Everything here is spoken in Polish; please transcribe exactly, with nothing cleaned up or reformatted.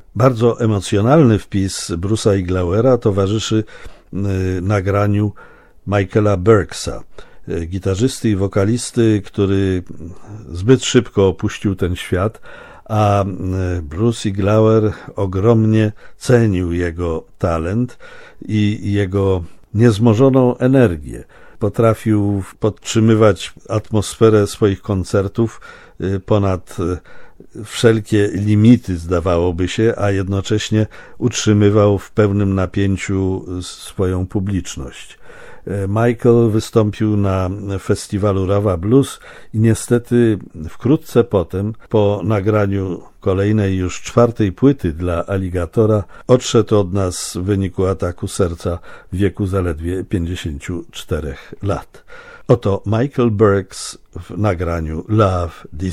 Bardzo emocjonalny wpis Bruce'a Iglauera towarzyszy nagraniu Michaela Burksa, gitarzysty i wokalisty, który zbyt szybko opuścił ten świat, a Bruce Iglauer ogromnie cenił jego talent i jego niezmożoną energię. Potrafił podtrzymywać atmosferę swoich koncertów ponad wszelkie limity, zdawałoby się, a jednocześnie utrzymywał w pełnym napięciu swoją publiczność. Michael wystąpił na festiwalu Rava Blues i niestety wkrótce potem, po nagraniu kolejnej już czwartej płyty dla Alligatora, odszedł od nas w wyniku ataku serca w wieku zaledwie pięćdziesięciu czterech lat. Oto Michael Burks w nagraniu Love